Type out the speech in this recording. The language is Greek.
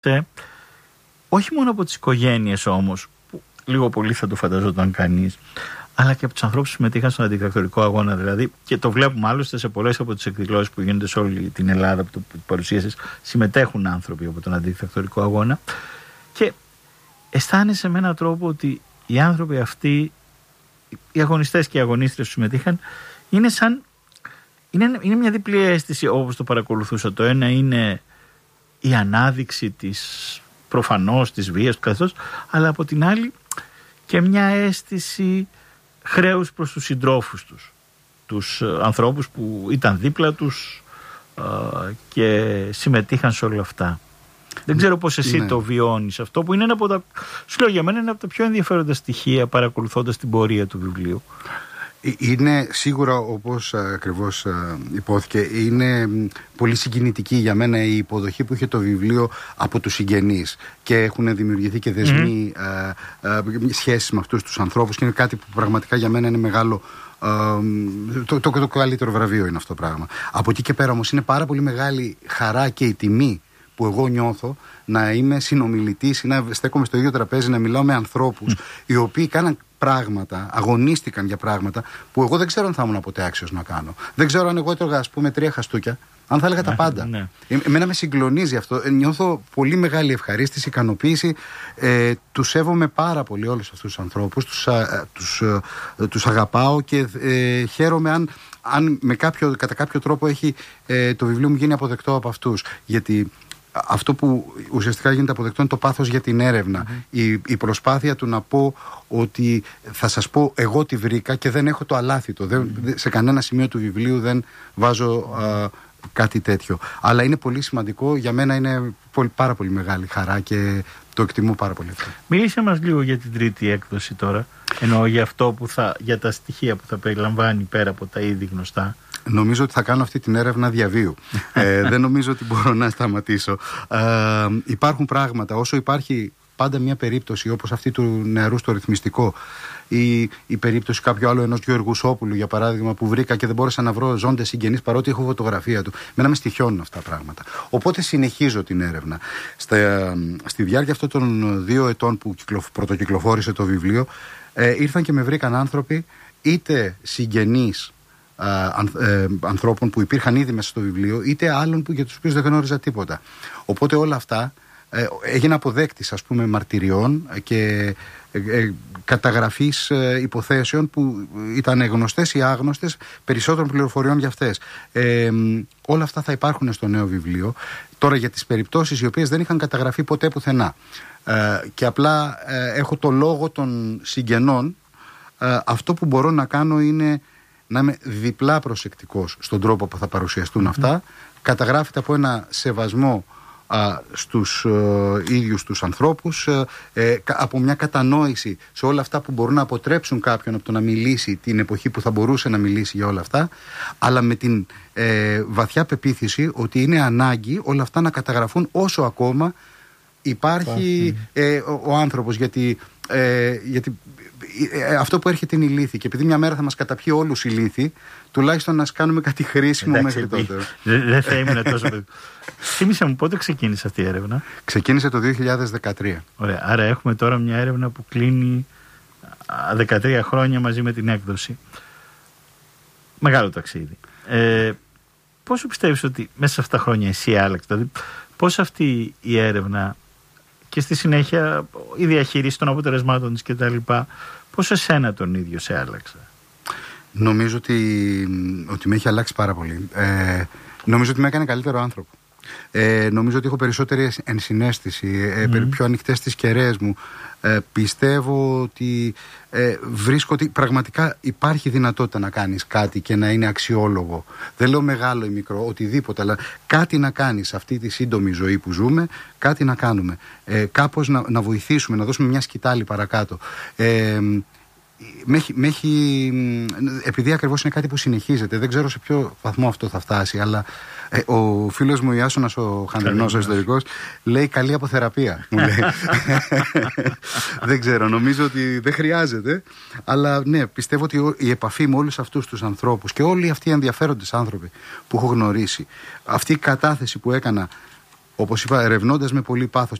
όχι μόνο από τις οικογένειες όμως, που λίγο πολύ θα το φανταζόταν κανείς, αλλά και από τους ανθρώπους που συμμετείχαν στον αντιδικτατορικό αγώνα. Δηλαδή, και το βλέπουμε άλλωστε σε πολλές από τις εκδηλώσεις που γίνονται σε όλη την Ελλάδα που παρουσίασες, συμμετέχουν άνθρωποι από τον αντιδικτατορικό αγώνα. Και αισθάνεσαι με έναν τρόπο ότι οι άνθρωποι αυτοί, οι αγωνιστές και οι αγωνίστρες που συμμετείχαν, είναι μια διπλή αίσθηση όπως το παρακολουθούσα. Το ένα είναι η ανάδειξη προφανώς της βίας του καθώς, αλλά από την άλλη και μια αίσθηση χρέους προς τους συντρόφους τους ανθρώπους που ήταν δίπλα τους και συμμετείχαν σε όλα αυτά. Δεν ξέρω πώς εσύ το βιώνεις αυτό, που είναι ένα από τα, σου λέω, για μένα είναι από τα πιο ενδιαφέροντα στοιχεία παρακολουθώντας την πορεία του βιβλίου. Είναι σίγουρα, όπως ακριβώς υπόθηκε, είναι πολύ συγκινητική για μένα η υποδοχή που είχε το βιβλίο από τους συγγενείς και έχουν δημιουργηθεί και δεσμοί σχέσεις με αυτούς τους ανθρώπους και είναι κάτι που πραγματικά για μένα είναι μεγάλο. Το καλύτερο βραβείο είναι αυτό το πράγμα. Από εκεί και πέρα όμως είναι πάρα πολύ μεγάλη χαρά και η τιμή που εγώ νιώθω να είμαι συνομιλητής ή να στέκομαι στο ίδιο τραπέζι, να μιλάω με ανθρώπους οι οποίοι κάναν πράγματα, αγωνίστηκαν για πράγματα που εγώ δεν ξέρω αν θα ήμουν ποτέ άξιος να κάνω. Δεν ξέρω αν εγώ έτρωγα, ας πούμε, 3 χαστούκια, αν θα έλεγα τα πάντα. Εμένα με συγκλονίζει αυτό. Νιώθω πολύ μεγάλη ευχαρίστηση, ικανοποίηση. Τους σέβομαι πάρα πολύ όλους αυτούς τους ανθρώπους. Τους αγαπάω και χαίρομαι αν κατά κάποιο τρόπο έχει το βιβλίο μου γίνει αποδεκτό από αυτούς. Γιατί αυτό που ουσιαστικά γίνεται αποδεκτό είναι το πάθος για την έρευνα. Η προσπάθεια του να πω ότι θα σας πω εγώ τι βρήκα και δεν έχω το αλάθητο. Σε κανένα σημείο του βιβλίου δεν βάζω κάτι τέτοιο. Αλλά είναι πολύ σημαντικό. Για μένα είναι πάρα πολύ μεγάλη χαρά και το εκτιμώ πάρα πολύ. Μίλησε μας λίγο για την τρίτη έκδοση τώρα. Εννοώ για τα στοιχεία που θα περιλαμβάνει πέρα από τα ήδη γνωστά. Νομίζω ότι θα κάνω αυτή την έρευνα διαβίου. Δεν νομίζω ότι μπορώ να σταματήσω. Υπάρχουν πράγματα. Όσο υπάρχει πάντα μια περίπτωση όπως αυτή του νεαρού στο ρυθμιστικό ή η περίπτωση κάποιου άλλου, ενός Γεωργουσόπουλου για παράδειγμα, που βρήκα και δεν μπόρεσα να βρω ζώντες συγγενείς παρότι έχω φωτογραφία του. Μένα με στοιχιώνουν αυτά τα πράγματα. Οπότε συνεχίζω την έρευνα. Στη διάρκεια αυτών των 2 ετών που πρωτοκυκλοφόρησε το βιβλίο, ήρθαν και με βρήκαν άνθρωποι, είτε συγγενείς ανθρώπων που υπήρχαν ήδη μέσα στο βιβλίο, είτε άλλων για τους οποίους δεν γνώριζα τίποτα. Οπότε όλα αυτά έγινα αποδέκτης, ας πούμε, μαρτυριών και καταγραφής υποθέσεων που ήταν γνωστές ή άγνωστες, περισσότερων πληροφοριών για αυτές. Όλα αυτά θα υπάρχουν στο νέο βιβλίο. Τώρα για τις περιπτώσεις οι οποίες δεν είχαν καταγραφεί ποτέ πουθενά και απλά έχω το λόγο των συγγενών, αυτό που μπορώ να κάνω είναι να είμαι διπλά προσεκτικός στον τρόπο που θα παρουσιαστούν αυτά. Καταγράφεται από ένα σεβασμό στους ίδιους τους ανθρώπους, από μια κατανόηση σε όλα αυτά που μπορούν να αποτρέψουν κάποιον από το να μιλήσει την εποχή που θα μπορούσε να μιλήσει για όλα αυτά, αλλά με την βαθιά πεποίθηση ότι είναι ανάγκη όλα αυτά να καταγραφούν όσο ακόμα υπάρχει ο άνθρωπος, γιατί αυτό που έρχεται είναι η λύθη και επειδή μια μέρα θα μας καταπιεί όλους η λύθη, τουλάχιστον να κάνουμε κάτι χρήσιμο μέχρι τότε. Δεν θα ήμουν τόσο. Θύμισε μου, πότε ξεκίνησε αυτή η έρευνα? Ξεκίνησε το 2013. Ωραία, άρα έχουμε τώρα μια έρευνα που κλείνει 13 χρόνια μαζί με την έκδοση. Μεγάλο ταξίδι. Πόσο πιστεύεις ότι μέσα σε αυτά τα χρόνια εσύ άλλαξες? Δηλαδή πώς αυτή η έρευνα και στη συνέχεια η διαχείριση των αποτελεσμάτων της κτλ. Πώς εσένα τον ίδιο σε άλλαξε? Νομίζω ότι με έχει αλλάξει πάρα πολύ. Νομίζω ότι με έκανε καλύτερο άνθρωπο. Νομίζω ότι έχω περισσότερη ενσυναίσθηση, πιο ανοιχτές τις κεραίες μου. Πιστεύω ότι βρίσκω ότι πραγματικά υπάρχει δυνατότητα να κάνεις κάτι και να είναι αξιόλογο. Δεν λέω μεγάλο ή μικρό, οτιδήποτε, αλλά κάτι να κάνεις σε αυτή τη σύντομη ζωή που ζούμε, κάτι να κάνουμε. Κάπως να βοηθήσουμε, να δώσουμε μια σκητάλη παρακάτω. Επειδή ακριβώς είναι κάτι που συνεχίζεται, δεν ξέρω σε ποιο βαθμό αυτό θα φτάσει, αλλά ο φίλος μου Ιάσονας, ο Χανδρινός, ο ιστορικός, λέει καλή αποθεραπεία, μου λέει. Δεν ξέρω, νομίζω ότι δεν χρειάζεται, αλλά ναι, πιστεύω ότι η επαφή με όλους αυτούς τους ανθρώπους και όλοι αυτοί οι ενδιαφέροντες άνθρωποι που έχω γνωρίσει, αυτή η κατάθεση που έκανα όπως είπα, ερευνώντας με πολύ πάθος